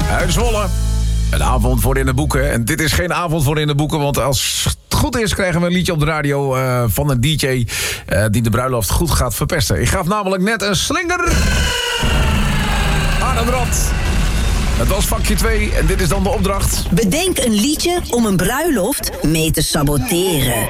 uit Zwolle. Een avond voor in de boeken. En dit is geen avond voor in de boeken, want als het goed is krijgen we een liedje op de radio van een DJ die de bruiloft goed gaat verpesten. Ik gaf namelijk net een slinger aan een rad. Het was vakje 2 en dit is dan de opdracht. Bedenk een liedje om een bruiloft mee te saboteren.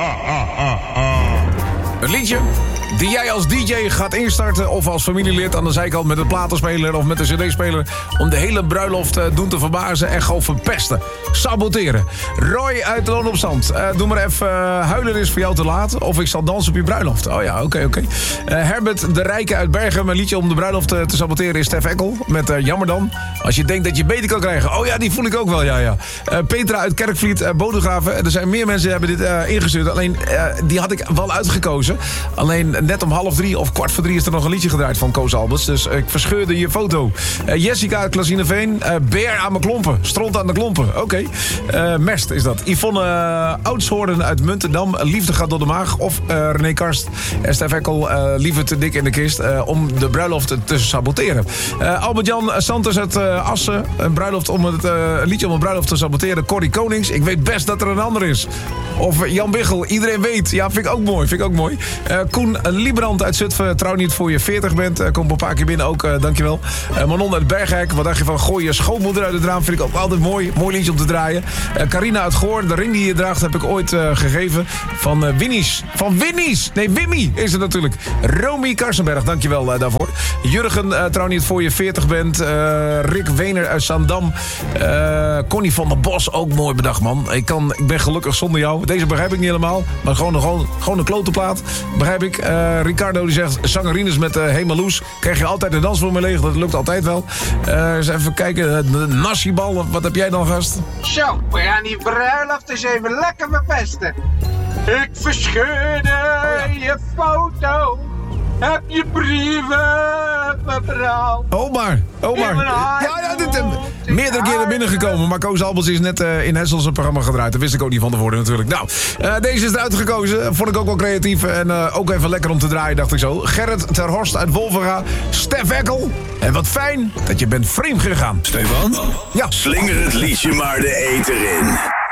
Een liedje die jij als DJ gaat instarten of als familielid aan de zijkant met een platenspeler of met een cd-speler om de hele bruiloft doen te verbazen en gewoon verpesten. Saboteren. Roy uit Loon op Zand. Doe maar even huilen is voor jou te laat of ik zal dansen op je bruiloft. Oh ja, oké. Herbert de Rijke uit Bergen. Mijn liedje om de bruiloft te saboteren is Stef Ekkel met Jammer dan. Als je denkt dat je beter kan krijgen. Oh ja, die voel ik ook wel, ja. Petra uit Kerkvliet, Bodegraven. Er zijn meer mensen die hebben dit ingestuurd. Alleen, die had ik wel uitgekozen. Alleen net om 2:30 of 2:45 is er nog een liedje gedraaid van Koos Albers. Dus ik verscheurde je foto. Jessica uit Klazineveen. Beer aan mijn klompen. Stront aan de klompen. Oké. Mest is dat. Yvonne Oudshoorn uit Muntendam. Liefde gaat door de maag. Of René Karst en Stef Ekkel. Liever te dik in de kist. Om de bruiloft te saboteren. Albert-Jan Santos uit Assen. Een liedje om een bruiloft te saboteren. Corrie Konings. Ik weet best dat er een ander is. Of Jan Biggel. Iedereen weet. Ja, vind ik ook mooi. Koen Liebrand uit Zutphen. Trouw niet voor je 40 bent. Komt een paar keer binnen ook. Dankjewel. Manon uit Berghek. Wat dacht je van gooi je schoonmoeder uit het raam? Vind ik ook altijd mooi. Mooi liedje om te draaien. Carina uit Goor. De ring die je draagt heb ik ooit gegeven. Van Winnies. Van Winnies. Nee, Wimmy is het natuurlijk. Romy Karsenberg. Dankjewel daarvoor. Jurgen. Trouw niet voor je 40 bent. Rick Wener uit Zandam. Connie van der Bos. Ook mooi bedacht, man. Ik ben gelukkig zonder jou. Deze begrijp ik niet helemaal. Maar gewoon een klotenplaat. Begrijp ik. Ricardo die zegt zangerines met Hemeloes. Krijg je altijd de dans voor me leeg. Dat lukt altijd wel. Eens even kijken. De Nassibal. Wat heb jij dan, gast? Zo, we gaan die bruiloft eens even lekker verpesten. Ik verscheurde je foto. Heb je brieven, mevrouw? Omar. Ja, dit meerdere keren binnengekomen. Maar Koos Albers is net in Hessels programma gedraaid. Daar wist ik ook niet van tevoren natuurlijk. Nou, deze is eruit gekozen. Vond ik ook wel creatief. En ook even lekker om te draaien, dacht ik zo. Gerrit ter Horst uit Wolvera. Stef Ekkel. En wat fijn dat je bent vreemd gegaan. Stefan? Ja. Slinger het liedje maar de eter in.